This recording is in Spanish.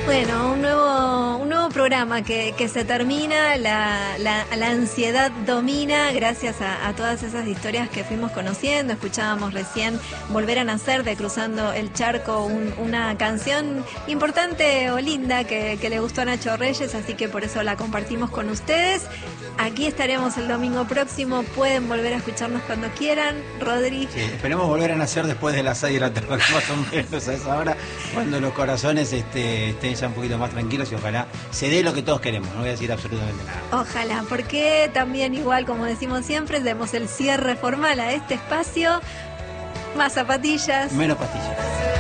Bueno, un nuevo programa que se termina, la ansiedad domina gracias a todas esas historias que fuimos conociendo. Escuchábamos recién Volver a Nacer de Cruzando el Charco, una canción importante o linda que le gustó a Nacho Reyes, así que por eso la compartimos con ustedes. Aquí estaremos el domingo próximo, pueden volver a escucharnos cuando quieran. Rodri. Sí, esperemos volver a nacer después de las 6 de la tarde, más o menos a esa hora, cuando los corazones estén ya un poquito más tranquilos y ojalá se dé lo que todos queremos. No voy a decir absolutamente nada. Ojalá, porque también igual como decimos siempre, demos el cierre formal a este espacio. Más zapatillas, Menos pastillas.